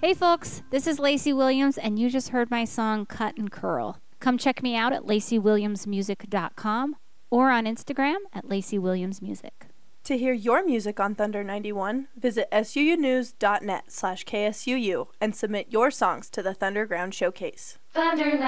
Hey folks, this is Lacey Williams, and you just heard my song Cut and Curl. Come check me out at LaceyWilliamsMusic.com or on Instagram at LaceyWilliamsMusic. To hear your music on Thunder 91, visit suunews.net/KSUU and submit your songs to the Thunderground Showcase. Thunder